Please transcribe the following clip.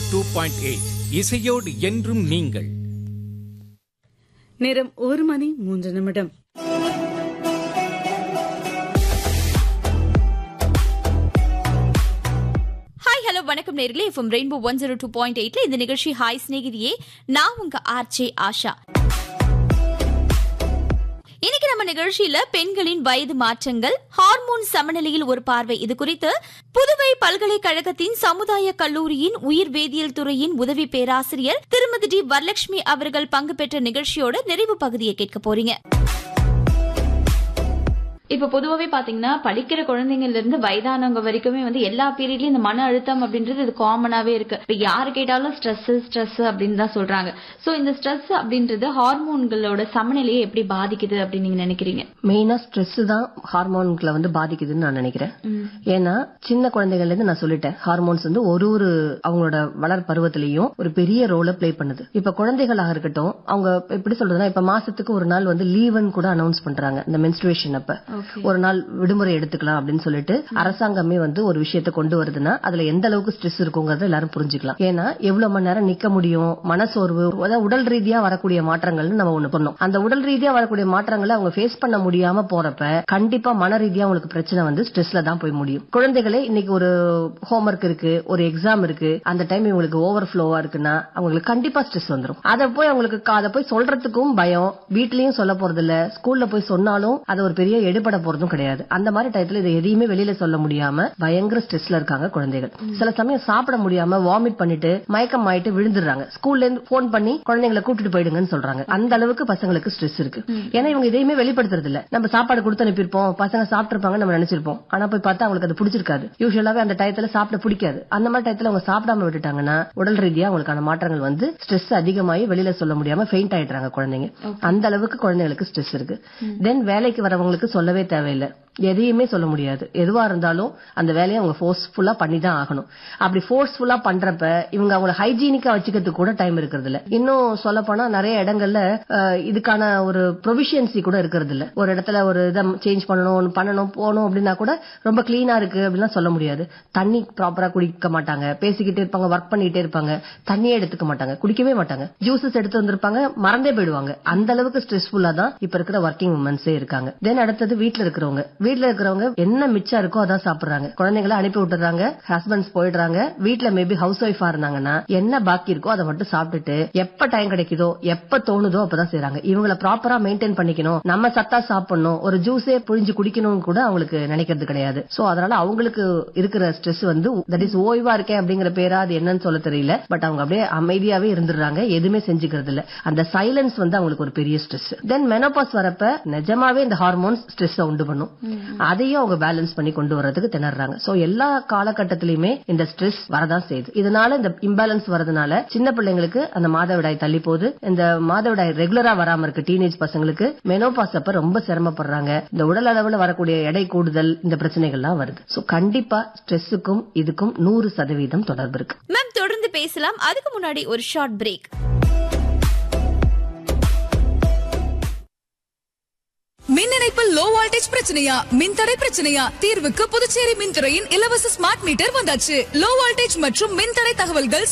102.8 இசையோடு என்றும் நீங்கள். நேரம் 1:03. ஹலோ வணக்கம் நேர்களே, எஃப்எம் ரெயின்போ 102.8 இந்த நிகழ்ச்சி ஹாய் சிநேகிதியே. நான் உங்க ஆர்ஜே ஆஷா. இன்னைக்கு நம்ம நிகழ்ச்சியில பெண்களின் வயது மாற்றங்கள், ஹார்மோன் சமநிலையில் ஒரு பார்வை, இது குறித்து புதுவை பல்கலைக்கழகத்தின் சமுதாய கல்லூரியின் உயிர் வேதியியல் துறையின் உதவி பேராசிரியர் திருமதி டி வரலட்சுமி அவர்கள் பங்கு பெற்ற நிகழ்ச்சியோட நிறைவு பகுதியை கேட்க போறீங்க. இப்ப பொதுவாவே பாத்தீங்கன்னா படிக்கிற குழந்தைங்கள்ல இருந்து வயதானவங்க வரைக்குமே எல்லா பீரியட்லயும் இந்த மன அழுத்தம் அப்படின்றது இது காமனாவே இருக்கு. இப்ப யாரு கேட்டாலும் ஸ்ட்ரெஸ் அப்படின்னு தான் சொல்றாங்க. சோ இந்த ஸ்ட்ரெஸ் அப்படின்றது ஹார்மோன்களோட சமநிலையை எப்படி பாதிக்குது அப்படின்னு நீங்க நினைக்கிறீங்க? மெயினா ஸ்ட்ரெஸ் தான் ஹார்மோன்களை பாதிக்குதுன்னு நான் நினைக்கிறேன். ஏன்னா சின்ன குழந்தைகள்ல இருந்து நான் சொல்லிட்டேன், ஹார்மோன்ஸ் ஒரு அவங்களோட வளர் பருவத்திலையும் ஒரு பெரிய ரோல பிளே பண்ணுது. இப்ப குழந்தைகளாக இருக்கட்டும், அவங்க எப்படி சொல்றதுன்னா, இப்ப மாசத்துக்கு ஒரு நாள் லீவுன்னு கூட அனௌன்ஸ் பண்றாங்க. இந்த மென்ஸ்ட்ரேஷன் அப்ப ஒரு நாள் விடுமுறை எடுத்துக்கலாம் அப்படின்னு சொல்லிட்டு அரசாங்கமே ஒரு விஷயத்தை கொண்டு வருதுன்னா அதுல எந்த அளவுக்கு ஸ்ட்ரெஸ் இருக்குங்கிறத எல்லாரும் புரிஞ்சுக்கலாம். ஏன்னா எவ்வளவு மணி நேரம் நிக்க முடியும், மனசோர்வு, உடல் ரீதியா வரக்கூடிய மாற்றங்கள் நம்ம ஒண்ணு பண்ணோம். அந்த உடல் ரீதியா வரக்கூடிய மாற்றங்களை அவங்க ஃபேஸ் பண்ண முடியாம போறப்ப கண்டிப்பா மன ரீதியா அவங்களுக்கு பிரச்சனை ஸ்ட்ரெஸ்ல தான் போய் முடியும். குழந்தைகளே இன்னைக்கு ஒரு ஹோம்ஒர்க் இருக்கு, ஒரு எக்ஸாம் இருக்கு, அந்த டைம் இவங்களுக்கு ஓவர் ஃப்ளோவா இருக்குன்னா அவங்களுக்கு கண்டிப்பா ஸ்ட்ரெஸ் வந்துடும். அதை போய் அவங்களுக்கு அதை போய் சொல்றதுக்கும் பயம், வீட்லயும் சொல்ல போறது இல்ல, ஸ்கூல்ல போய் சொன்னாலும் அது ஒரு பெரிய எடுபட போறதும் கிடையாது. அந்த மாதிரி டயத்துல இதை எதையுமே வெளியில சொல்ல முடியாம பயங்கர ஸ்ட்ரெஸ்ல இருக்காங்க குழந்தைகள். சில சமயம் சாப்பிட முடியாம வாமிட் பண்ணிட்டு மயக்கம் ஆயிட்டு விழுந்துடுறாங்க. ஸ்கூல்ல இருந்து போன் பண்ணி குழந்தைங்களை கூட்டிட்டு போயிடுங்கன்னு சொல்றாங்க. அந்த அளவுக்கு பசங்களுக்கு ஸ்ட்ரெஸ் இருக்கு. ஏன்னா இவங்க எதையுமே வெளிப்படுத்துறது இல்ல. நம்ம சாப்பாடு கொடுத்து அனுப்பியிருப்போம், பசங்க சாப்பிட்டிருப்பாங்க நம்ம நினைச்சிருப்போம். ஆனா போய் பார்த்தா அவங்களுக்கு அது பிடிச்சிருக்காது. யூசுவலாவே அந்த டயத்துல சாப்பிட பிடிக்காது. அந்த மாதிரி டயத்துல அவங்க சாப்பிடாம விட்டுட்டாங்கன்னா உடல் ரீதியா அவங்களுக்கான மாற்றங்கள் ஸ்ட்ரெஸ் அதிகமாகி வெளியில சொல்ல முடியாம ஃபெயிண்ட் ஆயிடுறாங்க குழந்தைங்க. அந்த அளவுக்கு குழந்தைகளுக்கு ஸ்ட்ரெஸ் இருக்கு. தென் வேலைக்கு வரவங்களுக்கு சொல்லவே தேவையில்லை, எதையுமே சொல்ல முடியாது. எதுவா இருந்தாலும் அந்த வேலையை அவங்க ஃபோர்ஸ்ஃபுல்லா பண்ணி தான் ஆகணும். அப்படி ஃபோர்ஸ்ஃபுல்லா பண்றப்ப இவங்க அவங்களை ஹைஜீனிக்கா வச்சுக்கிறதுக்கு கூட டைம் இருக்கிறது இல்ல. இன்னும் சொல்ல போனா நிறைய இடங்கள்ல இதுக்கான ஒரு ப்ரொவிஷன்சி கூட இருக்கிறது இல்ல. ஒரு இடத்துல ஒரு இதை சேஞ்ச் பண்ணணும் போகணும் அப்படின்னா கூட ரொம்ப கிளீனா இருக்கு அப்படின்னா சொல்ல முடியாது. தண்ணி ப்ராப்பரா குடிக்க மாட்டாங்க, பேசிக்கிட்டே இருப்பாங்க, ஒர்க் பண்ணிட்டே இருப்பாங்க, தண்ணியே எடுத்துக்க மாட்டாங்க, குடிக்கவே மாட்டாங்க, ஜூசஸ் எடுத்து வந்திருப்பாங்க, மறந்தே போயிடுவாங்க. அந்த அளவுக்கு ஸ்ட்ரெஸ்ஃபுல்லா தான் இப்ப இருக்கிற ஒர்க்கிங் உமன்ஸே இருக்காங்க. தென் அடுத்தது வீட்டுல இருக்கிறவங்க என்ன மிச்சம் இருக்கோ அதான் சாப்பிடுறாங்க. குழந்தைங்களை அனுப்பி விட்டுறாங்க, ஹஸ்பண்ட்ஸ் போயிடுறாங்க. வீட்டுல மேபி ஹவுஸ் ஒய்ஃபா இருந்தாங்கன்னா என்ன பாக்கி இருக்கோ அதை மட்டும் சாப்பிட்டுட்டு எப்ப டைம் கிடைக்குதோ எப்ப தோணுதோ அப்பதான் செய்யறாங்க. இவங்களை ப்ராப்பரா மெயின்டைன் பண்ணிக்கணும், நம்ம சத்தா சாப்பிடணும், ஒரு ஜூஸே புழிஞ்சு குடிக்கணும்னு கூட அவங்களுக்கு நினைக்கிறது கிடையாது. சோ அதனால அவங்களுக்கு இருக்கிற ஸ்ட்ரெஸ் தட் இஸ் ஓய்வா இருக்கேன் அப்படிங்கிற பேரா அது என்னன்னு சொல்ல தெரியல. பட் அவங்க அப்படியே அமைதியாவே இருந்துடுறாங்க, எதுவுமே செஞ்சுக்கிறது இல்ல. அந்த சைலன்ஸ் அவங்களுக்கு ஒரு பெரிய ஸ்ட்ரெஸ். தென் மெனோபாஸ் வரப்ப நிஜமாவே இந்த ஹார்மோன்ஸ் ஸ்ட்ரெஸ் உண்டு பண்ணும். அதையும் அவங்க பேலன்ஸ் பண்ணி கொண்டு வர்றதுக்கு திணறாங்க. சோ எல்லா காலகட்டத்திலயுமே இந்த ஸ்ட்ரெஸ் வரதான் செய்யுது. இதனால இந்த இம்பேலன்ஸ் வரதுனால சின்ன பிள்ளைங்களுக்கு அந்த மாதவிடாய் தள்ளி போகுது. இந்த மாதவிடாய் ரெகுலரா வராம இருக்கு டீனேஜ் பசங்களுக்கு. மெனோபாஸ் அப்ப ரொம்ப சிரமப்படுறாங்க. இந்த உடல் அளவுல வரக்கூடிய எடை கூடுதல், இந்த பிரச்சனைகள்லாம் வருது. சோ கண்டிப்பா ஸ்ட்ரெஸ்ஸுக்கும் இதுக்கும் 100% தொடர்பு இருக்கு. மேம் தொடர்ந்து பேசலாம். அதுக்கு முன்னாடி ஒரு ஷார்ட் பிரேக். மின் இணைப்பில் லோ வோல்டேஜ் பிரச்சனையா, மின்தடை பிரச்சனையா? தீர்வுக்கு புதுச்சேரி மின்துறையின் இலவச ஸ்மார்ட் மீட்டர் வந்தாச்சு. லோ வோல்டேஜ் மற்றும் மின்தடை தகவல்கள்